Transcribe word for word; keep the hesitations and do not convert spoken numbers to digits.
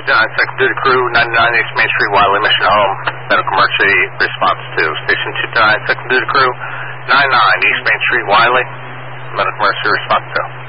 nine, second duty crew, ninety-nine East Main Street, Wiley Mission Home, medical emergency response to. Station two nine, second duty crew, ninety-nine East Main Street, Wiley, medical emergency response to.